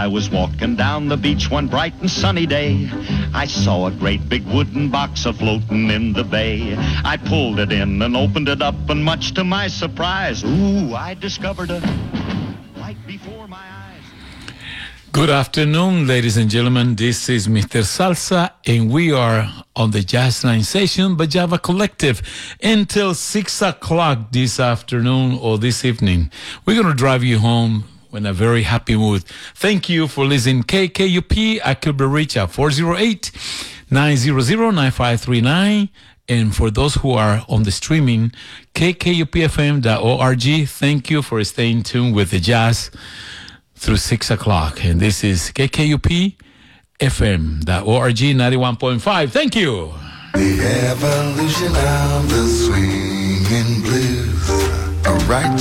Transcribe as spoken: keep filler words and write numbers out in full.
I was walking down the beach one bright and sunny day. I saw a great big wooden box a-floating in the bay. I pulled it in and opened it up, and much to my surprise, ooh, I discovered a light before my eyes. Good afternoon, ladies and gentlemen. This is Mister Salsa, and we are on the Jazz Line session by Java Collective until six o'clock this afternoon or this evening. We're going to drive you home in a very happy mood. Thank you for listening. K K U P, I could be reached at four oh eight, nine hundred, nine five three nine. And for those who are on the streaming, K K U P F M dot org. Thank you for staying tuned with the jazz through six o'clock. And this is K K U P F M dot org, ninety-one point five. Thank you. The evolution of the swinging blues. A right